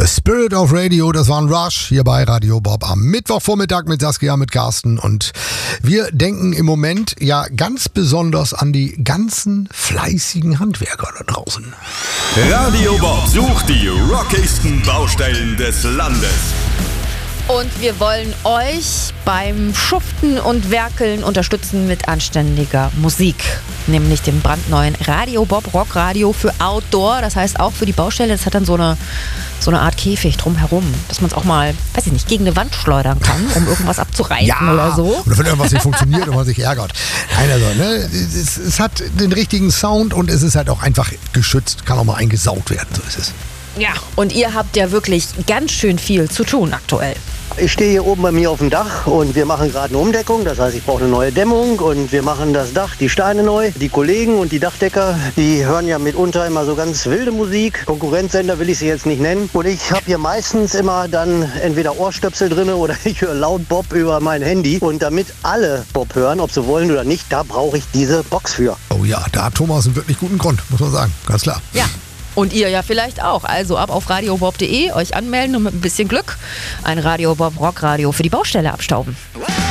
The Spirit of Radio, das war ein Rush hier bei Radio Bob am Mittwochvormittag mit Saskia, mit Carsten, und wir denken im Moment ja ganz besonders an die ganzen fleißigen Handwerker da draußen. Radio Bob sucht die rockigsten Baustellen des Landes. Und wir wollen euch beim Schuften und Werkeln unterstützen mit anständiger Musik. Nämlich dem brandneuen Radio Bob Rockradio für Outdoor. Das heißt auch für die Baustelle. Das hat dann so eine Art Käfig drumherum, dass man es auch mal, weiß ich nicht, gegen eine Wand schleudern kann, um irgendwas abzureißen oder so. Oder wenn irgendwas nicht funktioniert und man sich ärgert. Nein, also, ne, es hat den richtigen Sound und es ist halt auch einfach geschützt. Kann auch mal eingesaugt werden, so ist es. Ja, und ihr habt ja wirklich ganz schön viel zu tun aktuell. Ich stehe hier oben bei mir auf dem Dach und wir machen gerade eine Umdeckung. Das heißt, ich brauche eine neue Dämmung und wir machen das Dach, die Steine neu. Die Kollegen und die Dachdecker, die hören ja mitunter immer so ganz wilde Musik. Konkurrenzsender will ich sie jetzt nicht nennen. Und ich habe hier meistens immer dann entweder Ohrstöpsel drin oder ich höre laut Bob über mein Handy. Und damit alle Bob hören, ob sie wollen oder nicht, da brauche ich diese Box für. Oh ja, da hat Thomas einen wirklich guten Grund, muss man sagen. Ganz klar. Ja. Und ihr ja vielleicht auch. Also ab auf radiobob.de, euch anmelden und mit ein bisschen Glück ein Radio Bob Rockradio für die Baustelle abstauben.